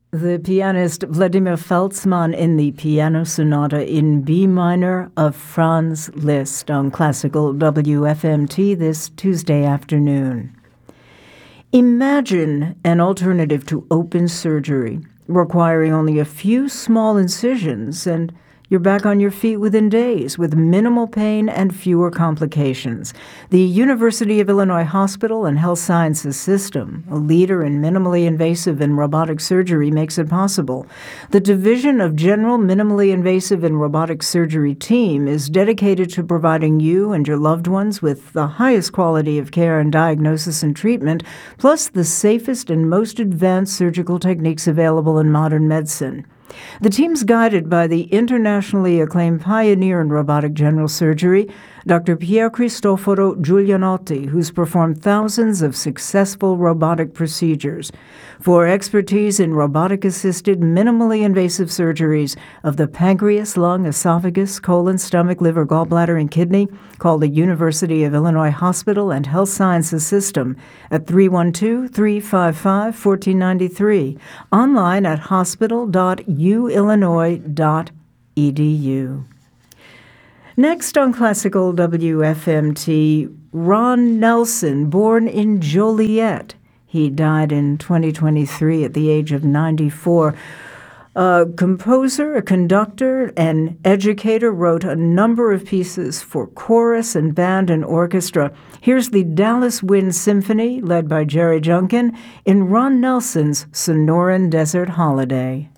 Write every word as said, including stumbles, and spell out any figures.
The pianist Vladimir Feltzmann in the Piano Sonata in B minor of Franz Liszt on Classical W F M T this Tuesday afternoon. Imagine an alternative to open surgery, requiring only a few small incisions, and you're back on your feet within days with minimal pain and fewer complications. The University of Illinois Hospital and Health Sciences System, a leader in minimally invasive and robotic surgery, makes it possible. The Division of General Minimally Invasive and Robotic Surgery team is dedicated to providing you and your loved ones with the highest quality of care and diagnosis and treatment, plus the safest and most advanced surgical techniques available in modern medicine. The team's guided by the internationally acclaimed pioneer in robotic general surgery, Doctor Pier Cristoforo Giulianotti, who's performed thousands of successful robotic procedures. For expertise in robotic-assisted, minimally invasive surgeries of the pancreas, lung, esophagus, colon, stomach, liver, gallbladder, and kidney, call the University of Illinois Hospital and Health Sciences System at three one two, three five five, one four nine three, online at hospital dot u illinois dot e d u. Next on Classical W F M T, Ron Nelson, born in Joliet. He died in twenty twenty-three at the age of ninety-four. A composer, a conductor, and educator, wrote a number of pieces for chorus and band and orchestra. Here's the Dallas Wind Symphony, led by Jerry Junkin, in Ron Nelson's Sonoran Desert Holiday.